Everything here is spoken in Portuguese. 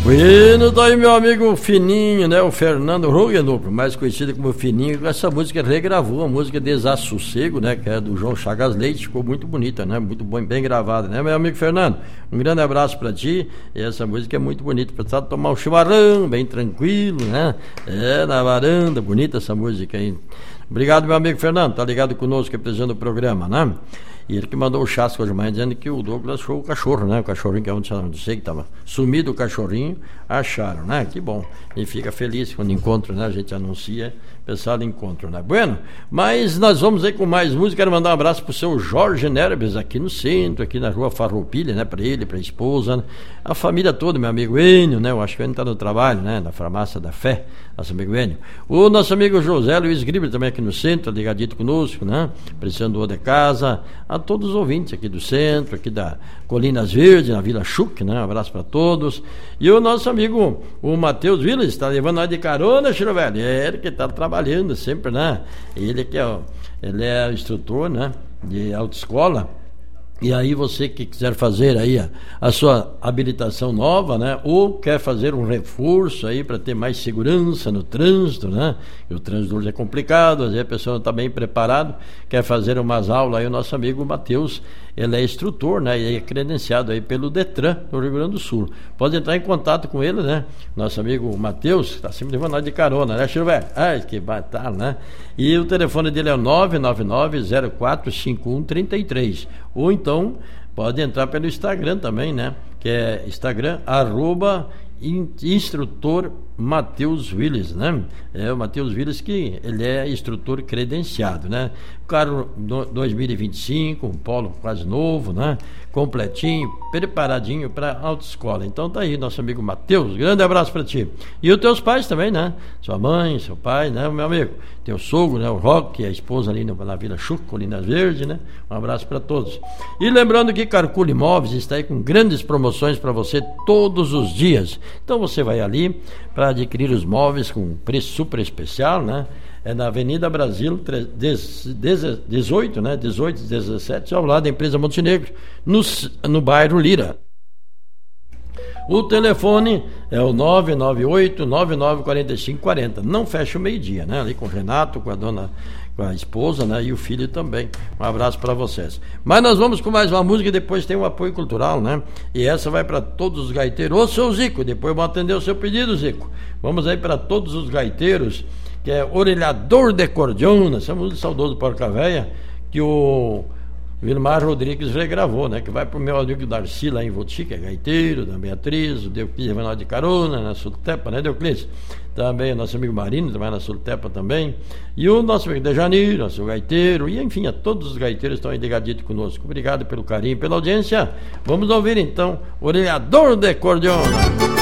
Bueno, daí meu amigo Fininho, né? O Fernando Rogenop, mais conhecido como Fininho, essa música regravou, a música Desassossego, né? Que é do João Chagas Leite, ficou muito bonita, né? Muito bom, bem gravada, né, meu amigo Fernando? Um grande abraço pra ti, e essa música é muito bonita, pra tomar um chimarrão, bem tranquilo, né? Na varanda, bonita essa música aí. Obrigado, meu amigo Fernando, tá ligado conosco apresentando o programa, né? E ele que mandou o chasco hoje de manhã dizendo que o Douglas achou o cachorro, né? O cachorrinho que eu não sei que estava sumido, o cachorrinho, acharam, né? Que bom. E fica feliz quando encontra, né? A gente anuncia, pessoal encontro, né? Bueno, mas nós vamos aí com mais música. Quero mandar um abraço pro seu Jorge Nerbes aqui no centro, aqui na rua Farroupilha, né? Para ele, para a esposa, né? A família toda, meu amigo Enio, né? Eu acho que o Enio tá no trabalho, né? Na farmácia da Fé, nosso amigo Enio. O nosso amigo José Luiz Griber também aqui no centro, ligadito conosco, né? Precisando de casa. A todos os ouvintes aqui do centro, aqui da Colinas Verdes, na Vila Chuc, né? Um abraço para todos. E o nosso amigo, o Matheus Vilas, está levando nós de carona, Chiro Velho. É ele que está trabalhando sempre, né? Ele que ele é instrutor, né? De autoescola. E aí você que quiser fazer aí a sua habilitação nova, né? Ou quer fazer um reforço aí para ter mais segurança no trânsito, né? E o trânsito hoje é complicado, às vezes a pessoa não está bem preparada, quer fazer umas aulas aí, o nosso amigo Matheus, ele é instrutor, né? E é credenciado aí pelo Detran, no Rio Grande do Sul. Pode entrar em contato com ele, né? Nosso amigo Matheus, está sempre levando nós de carona, né, Chico Velho? Ai, que batalha, né? E o telefone dele é o 999-045133. Ou então, pode entrar pelo Instagram também, né? Que é Instagram, @instrutor Matheus Willis, né? É o Matheus Willis que ele é instrutor credenciado, né? O carro 2025, um Polo quase novo, né? Completinho, preparadinho para autoescola. Então tá aí nosso amigo Matheus, grande abraço para ti. E os teus pais também, né? Sua mãe, seu pai, né, meu amigo? Teu sogro, né, o Roque, a esposa ali na Vila Chuc, Colinas Verdes, né? Um abraço para todos. E lembrando que Carcula Imóveis está aí com grandes promoções para você todos os dias. Então você vai ali para adquirir os móveis com preço super especial, né? É na Avenida Brasil 18, né? 18 e 17, ao lado da empresa Montenegro, no bairro Lira. O telefone é o 998-994540. Não fecha o meio-dia, né? Ali com o Renato, com a esposa, né? E o filho também. Um abraço para vocês. Mas nós vamos com mais uma música e depois tem um apoio cultural, né? E essa vai para todos os gaiteiros. Ô, seu Zico, depois eu vou atender o seu pedido, Zico. Vamos aí para todos os gaiteiros, que é Orelhador de Cordiona, essa música do saudoso Porca Véia, que o Vilmar Rodrigues regravou, né? Que vai pro meu amigo Darcy lá em Voti, que é gaiteiro, da Beatriz, o Deuclides vai lá de carona, na Sultepa, né, Deuclides? Também o nosso amigo Marino, também na Sultepa também. E o nosso amigo Dejanir, nosso gaiteiro, e enfim, a todos os gaiteiros estão aí ligaditos conosco. Obrigado pelo carinho, pela audiência. Vamos ouvir então Orelhador de Cordiona.